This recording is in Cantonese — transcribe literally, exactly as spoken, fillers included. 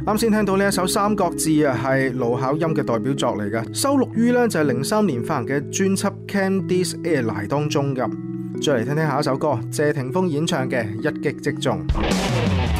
啱先聽到呢一首《三角志》啊，係盧巧音嘅代表作嚟嘅，收錄於呢就係零三年發行嘅專輯《Candice Airline》當中㗎。再嚟聽聽下一首歌，謝霆鋒演唱嘅《一擊即中》。